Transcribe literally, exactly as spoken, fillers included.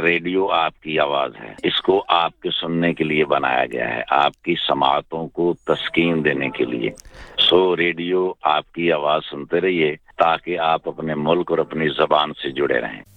Radio आपकी आवाज है, इसको आपके सुनने के लिए बनाया गया है, आपकी समातों को तस्कीन देने के लिए। सो रेडियो आपकी आवाज सुनते रहिए ताकि आप अपने मुल्क और अपनी जबान से जुड़े रहें।